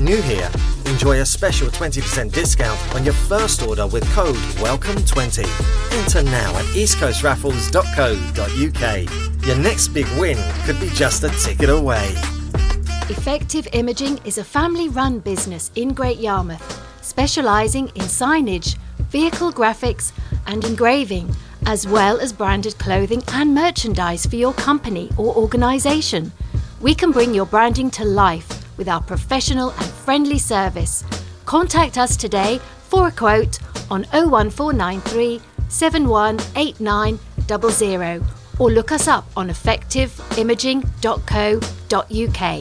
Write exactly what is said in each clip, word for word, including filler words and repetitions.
new here, enjoy a special twenty percent discount on your first order with code welcome twenty. Enter now at east coast raffles dot co dot uk. Your next big win could be just a ticket away. Effective Imaging is a family-run business in Great Yarmouth, specialising in signage, vehicle graphics and engraving, as well as branded clothing and merchandise for your company or organisation. We can bring your branding to life with our professional and friendly service. Contact us today for a quote on oh one four nine three, seven one eight nine zero zero or look us up on effective imaging dot co dot uk.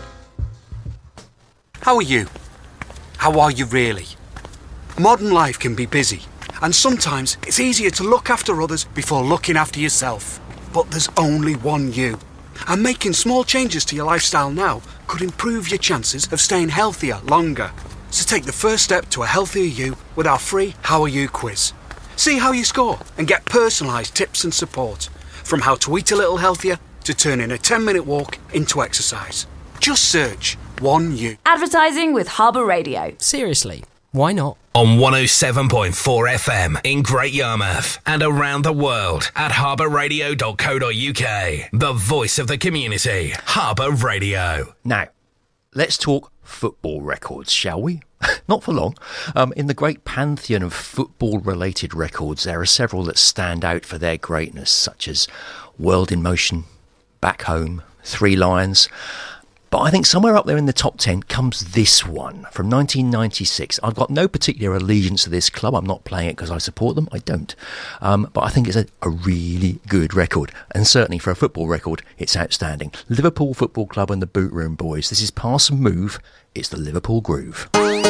How are you? How are you really? Modern life can be busy, and sometimes it's easier to look after others before looking after yourself. But there's only one you. And making small changes to your lifestyle now could improve your chances of staying healthier longer. So take the first step to a healthier you with our free How Are You quiz. See how you score and get personalised tips and support. From how to eat a little healthier to turning a ten minute walk into exercise. Just search One You. Advertising with Harbour Radio. Seriously, why not? On one oh seven point four F M in Great Yarmouth and around the world at harbour radio dot co dot uk. The voice of the community. Harbour Radio. Now, let's talk football records, shall we? Not for long. Um, in the great pantheon of football-related records, there are several that stand out for their greatness, such as World in Motion, Back Home, Three Lions. But I think somewhere up there in the top ten comes this one from nineteen ninety-six. I've got no particular allegiance to this club. I'm not playing it because I support them. I don't. Um, but I think it's a, a really good record. And certainly for a football record, it's outstanding. Liverpool Football Club and the Boot Room Boys. This is Pass and Move. It's the Liverpool Groove.